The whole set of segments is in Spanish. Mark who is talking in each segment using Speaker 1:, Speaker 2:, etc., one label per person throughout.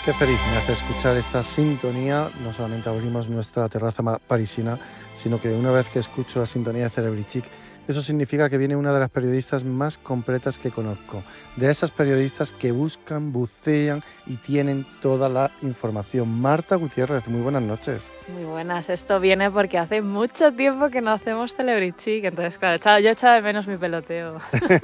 Speaker 1: Qué feliz me hace escuchar esta sintonía. No solamente abrimos nuestra terraza parisina, sino que una vez que escucho la sintonía de Celebrity Chic, eso significa que viene una de las periodistas más completas que conozco. De esas periodistas que buscan, bucean y tienen toda la información. Marta Gutiérrez, muy buenas noches.
Speaker 2: Muy buenas. Esto viene porque hace mucho tiempo que no hacemos Celebrity Chic. Entonces, claro, yo echaba de menos mi peloteo.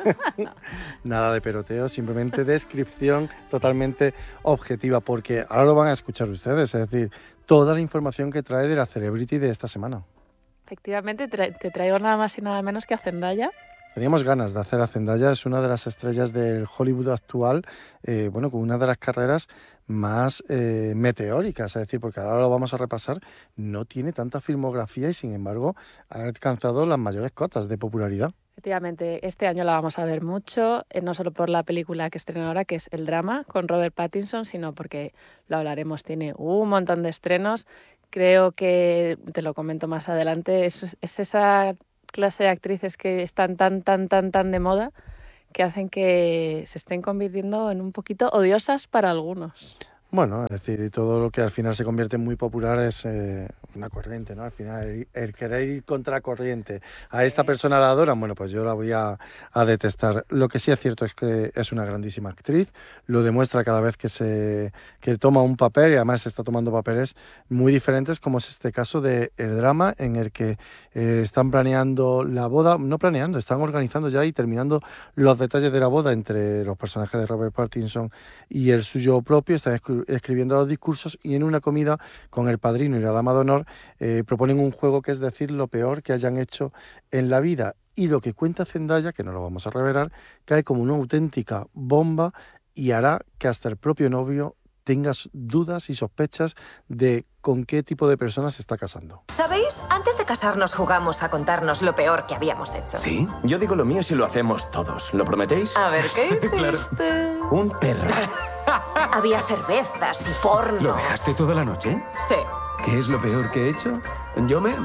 Speaker 1: Nada de peloteo, simplemente descripción totalmente objetiva, porque ahora lo van a escuchar ustedes, es decir, toda la información que trae de la Celebrity de esta semana.
Speaker 2: Efectivamente, te traigo nada más y nada menos que a Zendaya.
Speaker 1: Teníamos ganas de hacer a Zendaya, es una de las estrellas del Hollywood actual, con una de las carreras más meteóricas, es decir, porque ahora lo vamos a repasar, no tiene tanta filmografía y sin embargo ha alcanzado las mayores cotas de popularidad.
Speaker 2: Efectivamente, este año la vamos a ver mucho, no solo por la película que estrena ahora, que es El Drama, con Robert Pattinson, sino porque, lo hablaremos, tiene un montón de estrenos. Creo que, te lo comento más adelante, es esa clase de actrices que están tan de moda que hacen que se estén convirtiendo en un poquito odiosas para algunos.
Speaker 1: Bueno, es decir, y todo lo que al final se convierte en muy popular es una corriente, ¿no? Al final, el querer ir contra corriente. A esta persona la adoran, bueno, pues yo la voy a detestar. Lo que sí es cierto es que es una grandísima actriz, lo demuestra cada vez que toma un papel y además está tomando papeles muy diferentes, como es este caso de El Drama, en el que están planeando la boda, no planeando, están organizando ya y terminando los detalles de la boda entre los personajes de Robert Pattinson y el suyo propio, están escribiendo los discursos y en una comida con el padrino y la dama de honor proponen un juego que es decir lo peor que hayan hecho en la vida. Y lo que cuenta Zendaya, que no lo vamos a revelar, cae como una auténtica bomba y hará que hasta el propio novio tenga dudas y sospechas de con qué tipo de personas se está casando.
Speaker 3: ¿Sabéis? Antes de casarnos jugamos a contarnos lo peor que habíamos hecho.
Speaker 4: ¿Sí? Yo digo lo mío si lo hacemos todos. ¿Lo prometéis?
Speaker 3: A ver, ¿qué hiciste?
Speaker 4: Claro. Un perro.
Speaker 3: Había cervezas y porno.
Speaker 5: ¿Lo dejaste toda la noche?
Speaker 3: Sí.
Speaker 5: ¿Qué es lo peor que he hecho? Yo me...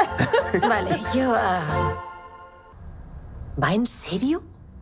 Speaker 3: Vale, yo... ¿Va en serio?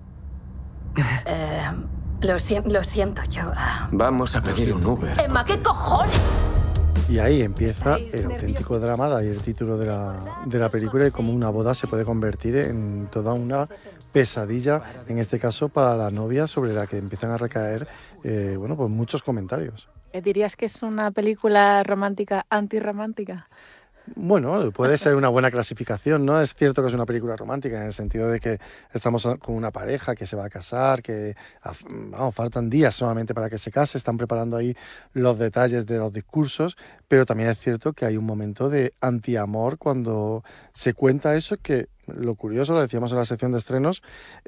Speaker 6: Lo siento, yo...
Speaker 4: Vamos a pedir un Uber.
Speaker 3: Emma, ¿qué cojones?
Speaker 1: Y ahí empieza el auténtico drama, de ahí el título de la película y cómo una boda se puede convertir en toda una pesadilla, en este caso para la novia, sobre la que empiezan a recaer pues muchos comentarios.
Speaker 2: ¿Dirías que es una película romántica antirromántica?
Speaker 1: Bueno, puede ser una buena clasificación, ¿no? Es cierto que es una película romántica en el sentido de que estamos con una pareja que se va a casar, que faltan días solamente para que se case, están preparando ahí los detalles de los discursos, pero también es cierto que hay un momento de antiamor cuando se cuenta eso, que lo curioso, lo decíamos en la sección de estrenos,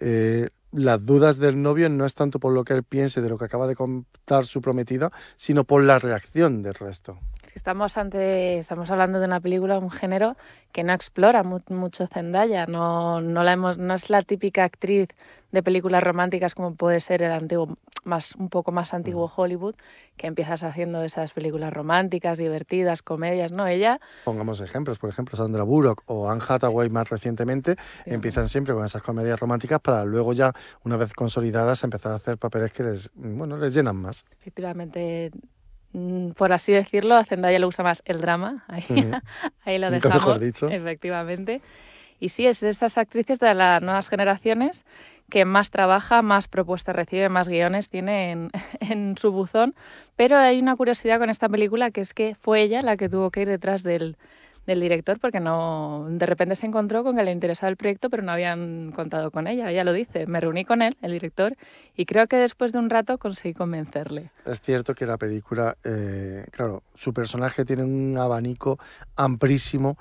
Speaker 1: las dudas del novio no es tanto por lo que él piense de lo que acaba de contar su prometida, sino por la reacción del resto.
Speaker 2: Estamos hablando de una película, un género que no explora mucho Zendaya, no es la típica actriz de películas románticas como puede ser el antiguo, un poco más antiguo Hollywood, que empiezas haciendo esas películas románticas, divertidas, comedias, ¿no? Ella...
Speaker 1: Pongamos ejemplos, por ejemplo, Sandra Bullock o Anne Hathaway más recientemente, empiezan siempre con esas comedias románticas para luego ya, una vez consolidadas, empezar a hacer papeles que les llenan más.
Speaker 2: Efectivamente, por así decirlo, a Zendaya le gusta más el drama, ahí lo dejamos,
Speaker 1: mejor dicho.
Speaker 2: Efectivamente. Y sí, es de estas actrices de las nuevas generaciones que más trabaja, más propuestas recibe, más guiones tiene en su buzón. Pero hay una curiosidad con esta película, que es que fue ella la que tuvo que ir detrás del director, porque de repente se encontró con que le interesaba el proyecto, pero no habían contado con ella. Ella lo dice, me reuní con él, el director, y creo que después de un rato conseguí convencerle.
Speaker 1: Es cierto que la película, claro, su personaje tiene un abanico amplísimo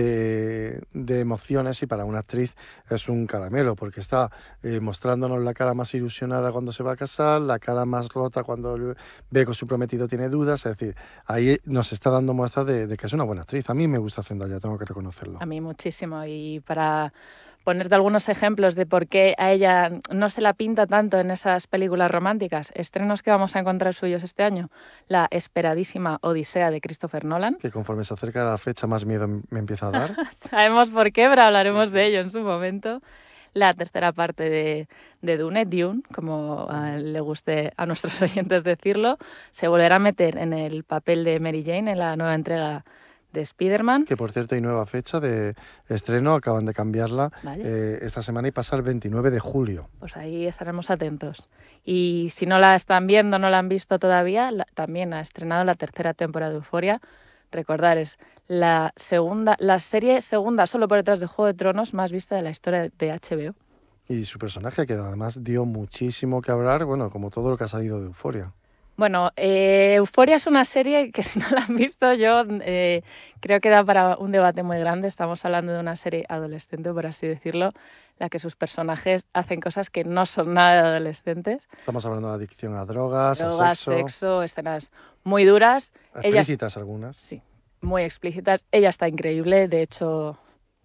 Speaker 1: de emociones y para una actriz es un caramelo, porque está mostrándonos la cara más ilusionada cuando se va a casar, la cara más rota cuando ve que su prometido tiene dudas, es decir, ahí nos está dando muestras de que es una buena actriz. A mí me gusta Zendaya, tengo que reconocerlo.
Speaker 2: A mí muchísimo, y para ponerte algunos ejemplos de por qué a ella no se la pinta tanto en esas películas románticas, estrenos que vamos a encontrar suyos este año: la esperadísima Odisea de Christopher Nolan.
Speaker 1: Que conforme se acerca la fecha más miedo me empieza a dar.
Speaker 2: Sabemos por qué, pero hablaremos de ello en su momento. la tercera parte de Dune, como le guste a nuestros oyentes decirlo. Se volverá a meter en el papel de Mary Jane en la nueva entrega de Spider-Man.
Speaker 1: Que por cierto hay nueva fecha de estreno, acaban de cambiarla esta semana y pasa el 29 de julio.
Speaker 2: Pues ahí estaremos atentos. Y si no la están viendo, no la han visto todavía, también ha estrenado la tercera temporada de Euphoria. Recordar, es la serie segunda solo por detrás de Juego de Tronos más vista de la historia de HBO.
Speaker 1: Y su personaje, que además dio muchísimo que hablar, bueno, como todo lo que ha salido de Euphoria.
Speaker 2: Bueno, Euphoria es una serie que si no la han visto yo creo que da para un debate muy grande. Estamos hablando de una serie adolescente, por así decirlo, la que sus personajes hacen cosas que no son nada de adolescentes.
Speaker 1: Estamos hablando de adicción a drogas, a
Speaker 2: sexo, escenas muy duras.
Speaker 1: Explícitas algunas.
Speaker 2: Sí, muy explícitas. Ella está increíble, de hecho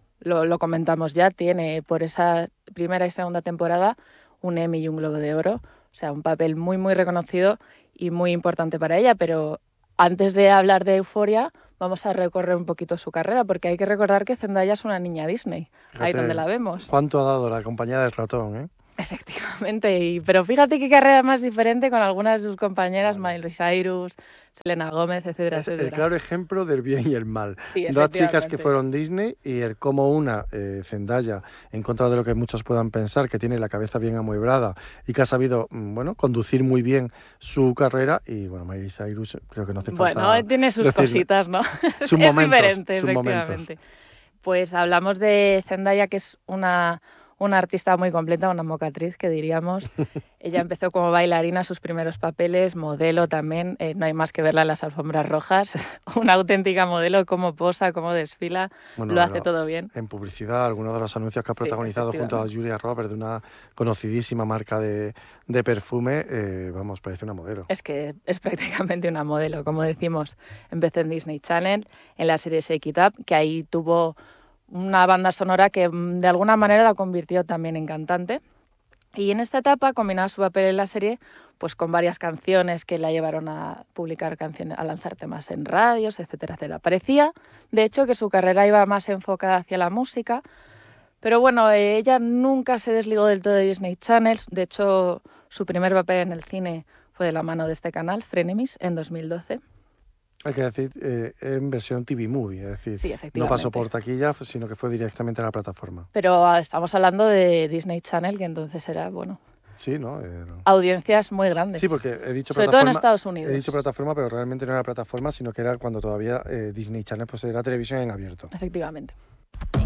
Speaker 2: lo comentamos ya, tiene por esa primera y segunda temporada un Emmy y un Globo de Oro. O sea, un papel muy, muy reconocido y muy importante para ella, pero antes de hablar de Euphoria vamos a recorrer un poquito su carrera, porque hay que recordar que Zendaya es una niña Disney, fíjate, ahí donde la vemos.
Speaker 1: ¿Cuánto ha dado la compañía del ratón, eh?
Speaker 2: Efectivamente, pero fíjate qué carrera más diferente con algunas de sus compañeras, Miley Cyrus, Selena Gómez, etcétera,
Speaker 1: es
Speaker 2: etcétera.
Speaker 1: El claro ejemplo del bien y el mal.
Speaker 2: Sí,
Speaker 1: dos chicas que fueron Disney y el cómo una, Zendaya, en contra de lo que muchos puedan pensar, que tiene la cabeza bien amueblada y que ha sabido, bueno, conducir muy bien su carrera, y bueno, Miley Cyrus creo que no hace falta.
Speaker 2: Bueno, tiene sus cositas, ¿no?
Speaker 1: Sus
Speaker 2: es
Speaker 1: momentos,
Speaker 2: diferente,
Speaker 1: sus
Speaker 2: efectivamente.
Speaker 1: Momentos.
Speaker 2: Pues hablamos de Zendaya, que es una artista muy completa, una mocatriz, que diríamos. Ella empezó como bailarina, sus primeros papeles, modelo también, no hay más que verla en las alfombras rojas, una auténtica modelo, cómo posa, cómo desfila, bueno, lo hace todo bien.
Speaker 1: En publicidad, algunos de los anuncios que ha protagonizado junto a Julia Roberts de una conocidísima marca de perfume, vamos, parece una modelo.
Speaker 2: Es que es prácticamente una modelo, como decimos. Empezó en Disney Channel, en la serie Shake It Up, que ahí tuvo una banda sonora que de alguna manera la convirtió también en cantante. Y en esta etapa combinaba su papel en la serie pues con varias canciones que la llevaron a publicar canciones, a lanzar temas en radios, etcétera, etcétera. Parecía, de hecho, que su carrera iba más enfocada hacia la música, pero bueno, ella nunca se desligó del todo de Disney Channel. De hecho, su primer papel en el cine fue de la mano de este canal, Frenemies, en 2012.
Speaker 1: Hay que decir, en versión TV Movie, es decir,
Speaker 2: sí,
Speaker 1: no pasó por taquilla, sino que fue directamente a la plataforma.
Speaker 2: Pero estamos hablando de Disney Channel, que entonces era, bueno,
Speaker 1: sí, ¿no?
Speaker 2: Audiencias muy grandes.
Speaker 1: Sí, porque he dicho
Speaker 2: sobre
Speaker 1: plataforma,
Speaker 2: todo en Estados Unidos.
Speaker 1: He dicho plataforma, pero realmente no era plataforma, sino que era cuando todavía Disney Channel pues era televisión en abierto.
Speaker 2: Efectivamente.